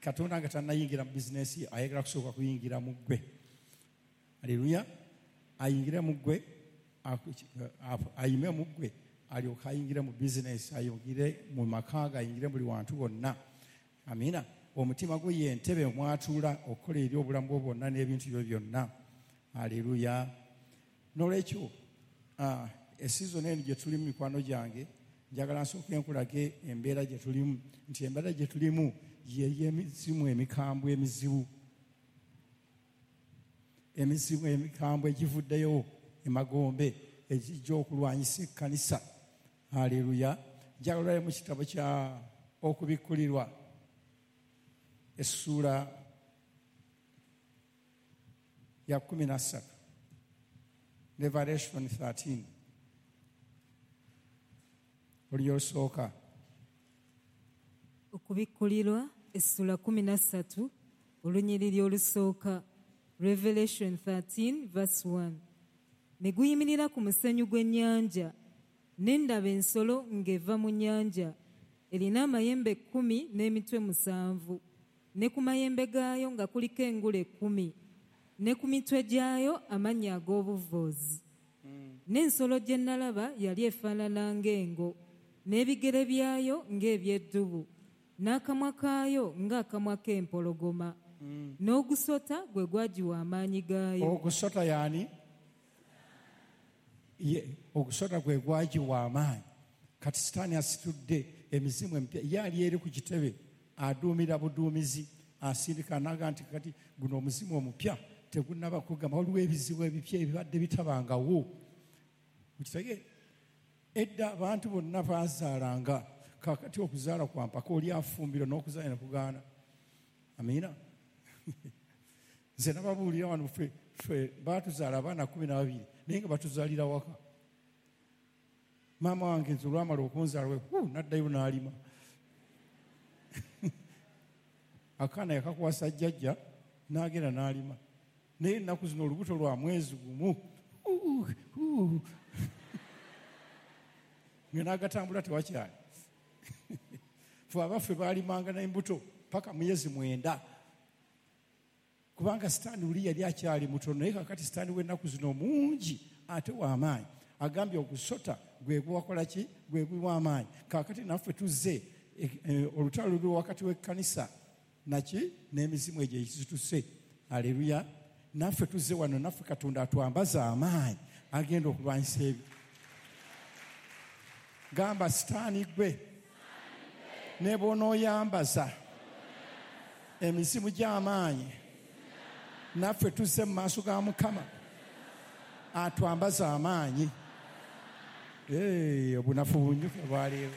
Katonda nga tannayingira mu bizinesi ayagala kusooka kuyingira mu ggwe. Haleluya. Ayingire mu ggwe, ayime mu ggwe, alyoka ayingire mu bizinesi, ayingire mu maka ge, ayingire buli wantu wonna. Amiina. Omutima gwe ye ntebe mwatuula okukola eri obulamu bwo bwonna n'ebintu byo byonna. Haleluya. N'olwekyo esizoni eno gye tuli mu mikwano gyange, njagala nsooke nkulage embeera gye tulimu, nti embeera gye tulimu y'emizimu emikambwe emizibu. Emizimu emikambwe egivuddeyo emagombe egijja okulwanyisa ekkanisa. Haleluya. Njagala mu kitabo kya Okubikkulirwa essuula ya 13, Revelation 13, oluyosooka. Okubikkulirwa essuula 13 olunyiriri olusooka. Revelation 13 verse 1. Ne guyimirira ku musenyu gw'ennyanja, ne ndaba ensolo ng'eva mu nnyanja, erina amayembe 10 n'emitwe 7, ne ku mayembe gaayo nga kuliko engule 10, ne ku mitwe gyayo amannya ag'obuvvoozi. N'ensolo gye nalaba yali efaanana ng'engo, n'ebigere byayo ng'eby'eddubu, n'akamwa kaayo ng'akamwa k'empologoma. N'ogusota gwe gwagiwa amaanyi gaayo. Ogusota yaani? Ogusota gwe gwagiwa amaanyi. Kati Sitaani asitudde emizimu emipya, ye ali eri ku kitebe aduumira buduumizi, asindika naga nti kati guno omuzimu omupya tegunnaba kugamba, waliwo ebizibu ebipya ebibadde bitabangawo. Mukitegeere? Edda abantu bonna baazaalanga, kaakati okuzaala kwa mpaka oli afumbiro n'okuzaala ne kugaana. Amiina. Nze nababuulira wano ffe baatuzaala abaana 12 naye nga batuzaalira waka. Maama wange nze olwamala okunzaala n'addayo n'alima. Akaana yakakwasa jjajja n'agenda n'alima. Naye ennaku zino olubuto lwa mwezi gumu nga n'agatambula tewakyali. Ffe abaffe baalimanga n'embuto paka mwezi 9. Kubanga Sitaani uli yali akyali mutono, naye kakati Sitaani w'ennaku zino mungi ate w'amaanyi. Agambye ogusota gwe gwakola ki? Gwe gwiwa amaanyi. Kakati naffe tuzze olutalo luli wakati w'ekkanisa naki n'emizimu egyo ekizituse. Haleluya. Naffe tuzze wano, naffe Katonda atwambaza amaanyi agenda okulwanyisa ebyo. Gamba Sitaani gwe ne bw'onooyambaza emizimu gy'amaanyi, naffe tuzze mu maaso ga Mukama atwambaza amaanyi. Obunafu bunyuke bwaleero.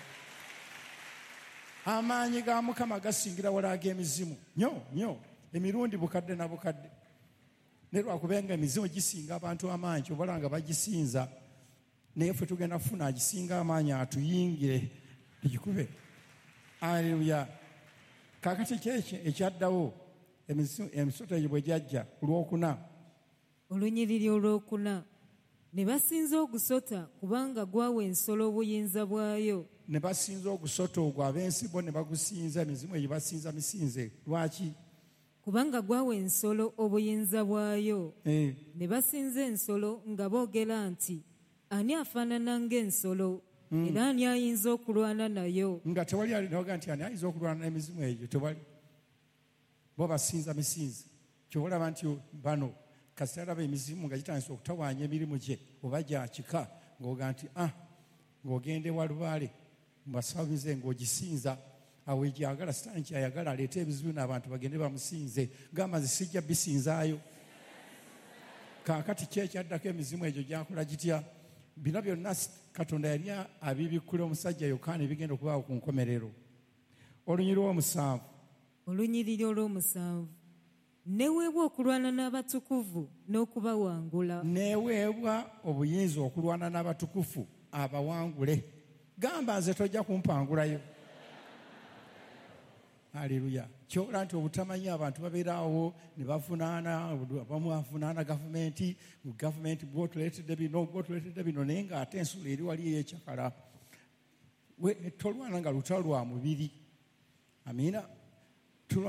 Amaanyi ga Mukama gasingira wala ag'emizimu nnyo emirundi bukadde na bukadde. Ne lwakubenga emizimu gisinga abantu amaanyi, obala nga bagisinza, naye ffe tugenda kufuna agisinga amaanyi atuyingire tugikube. Haleluya. Kakati kyeki ekyaddawo emisota egyo bwe gyajja ku Lwokuna. Olunyiriri olwokuna. Ne basinza ogusota kubanga gwawa ensolo obuyinza bwayo. Ne basinza ogusota ogwo, ab'ensi bo ne bagusinza, emizimu egyo basinza misinze. Lwaki? Kubanga gwawa ensolo obuyinza bwayo. Ne basinza ensolo nga boogera nti, ani afaanana ng'ensolo? Era ani ayinza okulwana nayo? Nga tewali alinaga nti ani ayinza okulwana n'emizimu egyo, tewali. Bo basinza misinzi. Kyolaba nti bano kasita alaba emizimu nga gitandise okutawaanya emirimu gye oba gya kika, ng'oga nti ng'ogende walubaale mubasabize ng'ogisinza. Awo egyagala Sitaani kyayagala aleete ebizibu n'abantu bagende bamusinze. Gamba nze sijja bisinzaayo. Kaakati kyekyaddako emizimu egyo gyakola gitya? Bino byonna Katonda yali abibikkula omusajja Yokaana ebigenda okubaawo ku nkomerero. Olunyiriri olw'omusanvu. Neweebwa okulwana n'abatukuvu n'okubawangula. Neweebwa obuyinza okulwana n'abatukufu abawangule. Gamba nze tojja kumpangulayo. Haleluya. Kyola nti obutamanyi abantu babeerawo ne bavunaana, abamu bavunaana gavumenti bw'otuleetedde bino, naye ng'ate ensolo eri wali eyekyakala. Tolwana nga lutalo lwa mubiri. Amiina.